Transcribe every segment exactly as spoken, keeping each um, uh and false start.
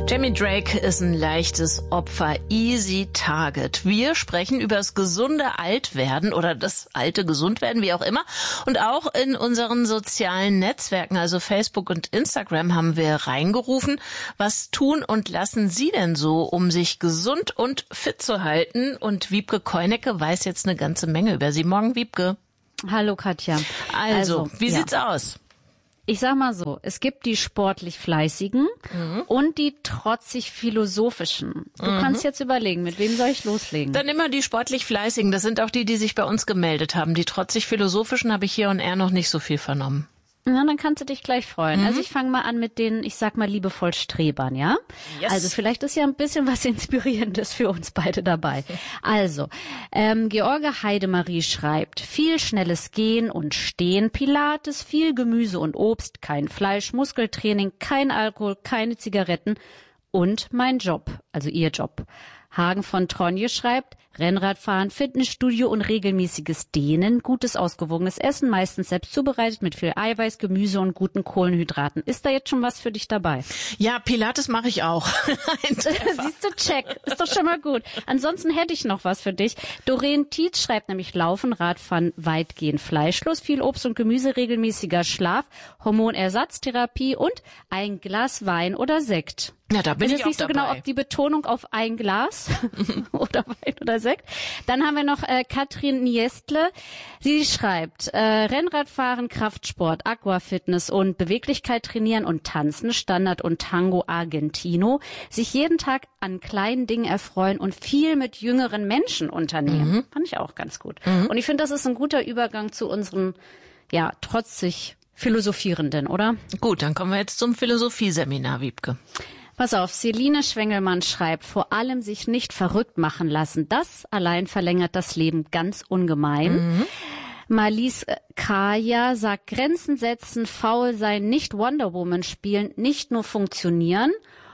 Jamie Drake ist ein leichtes Opfer, easy target. Wir sprechen über das gesunde Altwerden oder das alte Gesundwerden, wie auch immer. Und auch in unseren sozialen Netzwerken, also Facebook und Instagram, haben wir reingerufen. Was tun und lassen Sie denn so, um sich gesund und fit zu halten? Und Wiebke Keunecke weiß jetzt eine ganze Menge über Sie. Morgen, Wiebke. Hallo, Katja. Also, also wie ja. sieht's aus? Ich sag mal so, es gibt die sportlich Fleißigen mhm. und die trotzig Philosophischen. Du mhm. kannst jetzt überlegen, mit wem soll ich loslegen? Dann immer die sportlich Fleißigen. Das sind auch die, die sich bei uns gemeldet haben. Die trotzig Philosophischen habe ich hier und er noch nicht so viel vernommen. Ja, dann kannst du dich gleich freuen. Mhm. Also ich fange mal an mit den, ich sag mal, liebevoll Strebern, ja? Yes. Also vielleicht ist ja ein bisschen was Inspirierendes für uns beide dabei. Also, ähm, George Heidemarie schreibt, viel schnelles Gehen und Stehen, Pilates, viel Gemüse und Obst, kein Fleisch, Muskeltraining, kein Alkohol, keine Zigaretten und mein Job, also ihr Job. Hagen von Tronje schreibt, Rennradfahren, Fitnessstudio und regelmäßiges Dehnen, gutes, ausgewogenes Essen, meistens selbst zubereitet mit viel Eiweiß, Gemüse und guten Kohlenhydraten. Ist da jetzt schon was für dich dabei? Ja, Pilates mache ich auch. Siehst du, check. Ist doch schon mal gut. Ansonsten hätte ich noch was für dich. Doreen Tietz schreibt nämlich Laufen, Radfahren, weitgehend fleischlos, viel Obst und Gemüse, regelmäßiger Schlaf, Hormonersatztherapie und ein Glas Wein oder Sekt. Ja, da bin ich, ich auch nicht so dabei. Genau, ob die Betonung auf ein Glas oder Wein oder Sekt. Dann haben wir noch äh, Katrin Niestle. Sie schreibt, äh, Rennradfahren, Kraftsport, Aquafitness und Beweglichkeit trainieren und tanzen, Standard und Tango Argentino. Sich jeden Tag an kleinen Dingen erfreuen und viel mit jüngeren Menschen unternehmen. Mhm. Fand ich auch ganz gut. Mhm. Und ich finde, das ist ein guter Übergang zu unseren, ja, trotzig Philosophierenden, oder? Gut, dann kommen wir jetzt zum Philosophieseminar, Wiebke. Pass auf, Celine Schwengelmann schreibt, vor allem sich nicht verrückt machen lassen. Das allein verlängert das Leben ganz ungemein. Mhm. Marlies Kaya sagt, Grenzen setzen, faul sein, nicht Wonder Woman spielen, nicht nur funktionieren.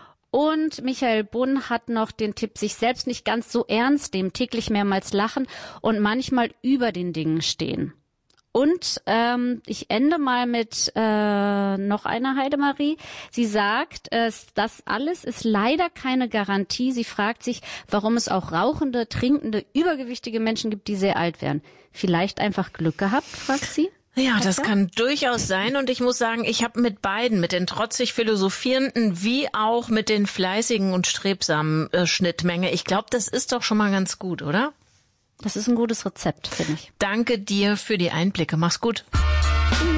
Und Michael Bunn hat noch den Tipp, sich selbst nicht ganz so ernst nehmen, täglich mehrmals lachen und manchmal über den Dingen stehen. Und ähm, ich ende mal mit äh, noch einer Heidemarie. Sie sagt, äh, das alles ist leider keine Garantie. Sie fragt sich, warum es auch rauchende, trinkende, übergewichtige Menschen gibt, die sehr alt werden. Vielleicht einfach Glück gehabt, fragt sie. Ja, das kann durchaus sein. Und ich muss sagen, ich habe mit beiden, mit den trotzig Philosophierenden wie auch mit den fleißigen und strebsamen äh, Schnittmenge. Ich glaube, das ist doch schon mal ganz gut, oder? Das ist ein gutes Rezept, finde ich. Danke dir für die Einblicke. Mach's gut.